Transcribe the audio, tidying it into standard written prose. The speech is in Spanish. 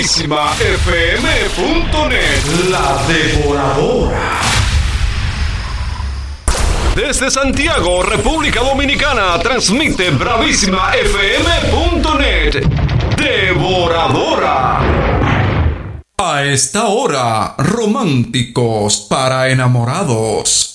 BravísimaFM.net. La Devoradora. Desde Santiago, República Dominicana, transmite BravísimaFM.net. Devoradora. A esta hora, románticos para enamorados.